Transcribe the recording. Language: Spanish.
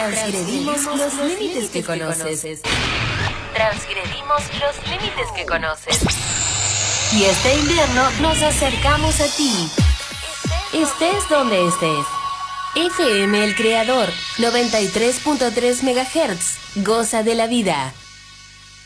Transgredimos los límites que conoces. Transgredimos los límites que conoces. Y este invierno nos acercamos a ti. Estés donde estés. FM El Creador, 93.3 MHz. Goza de la vida.